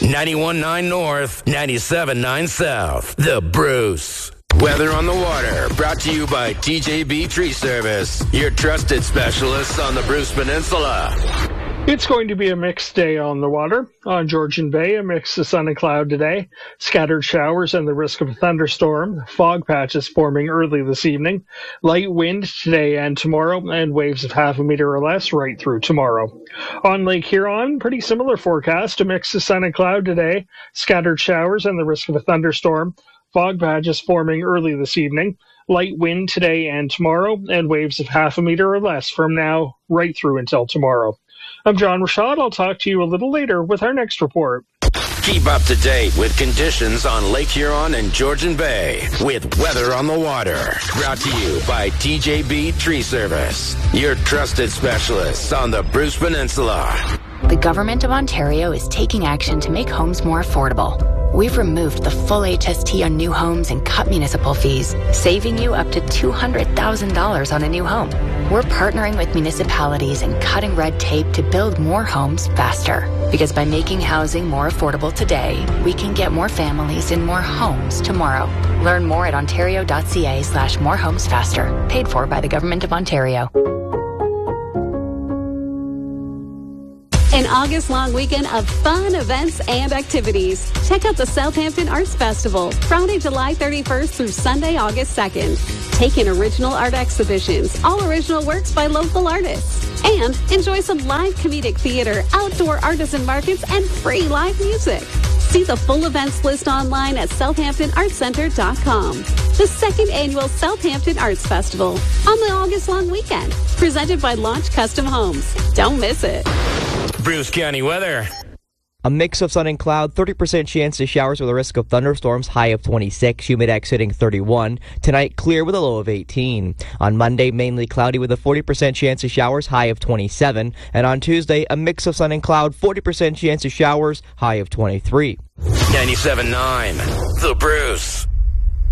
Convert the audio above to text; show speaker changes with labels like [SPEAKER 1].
[SPEAKER 1] 91.9 North, 97.9 South. The Bruce. Weather on the Water, brought to you by TJB Tree Service, your trusted specialists on the Bruce Peninsula.
[SPEAKER 2] It's going to be a mixed day on the water. On Georgian Bay, a mix of sun and cloud today. Scattered showers and the risk of a thunderstorm. Fog patches forming early this evening. Light wind today and tomorrow, and waves of half a meter or less right through tomorrow. On Lake Huron, pretty similar forecast. A mix of sun and cloud today. Scattered showers and the risk of a thunderstorm. Fog patches forming early this evening. Light wind today and tomorrow, and waves of half a meter or less from now right through until tomorrow. I'm John Rashad. I'll talk to you a little later with our next report.
[SPEAKER 1] Keep up to date with conditions on Lake Huron and Georgian Bay with Weather on the Water. Brought to you by TJB Tree Service, your trusted specialists on the Bruce Peninsula.
[SPEAKER 3] The Government of Ontario is taking action to make homes more affordable. We've removed the full HST on new homes and cut municipal fees, saving you up to $200,000 on a new home. We're partnering with municipalities and cutting red tape to build more homes faster. Because by making housing more affordable today, we can get more families in more homes tomorrow. Learn more at ontario.ca/morehomesfaster. Paid for by the Government of Ontario.
[SPEAKER 4] An August-long weekend of fun events and activities. Check out the Southampton Arts Festival, Friday, July 31st through Sunday, August 2nd. Take in original art exhibitions, all original works by local artists. And enjoy some live comedic theater, outdoor artisan markets, and free live music. See the full events list online at southamptonartscenter.com. The second annual Southampton Arts Festival on the August-long weekend. Presented by Launch Custom Homes. Don't miss it.
[SPEAKER 1] Bruce County weather.
[SPEAKER 5] A mix of sun and cloud, 30% chance of showers with a risk of thunderstorms, high of 26, humidex hitting 31. Tonight, clear with a low of 18. On Monday, mainly cloudy with a 40% chance of showers, high of 27. And on Tuesday, a mix of sun and cloud, 40% chance of showers, high of 23.
[SPEAKER 1] 97.9, The Bruce.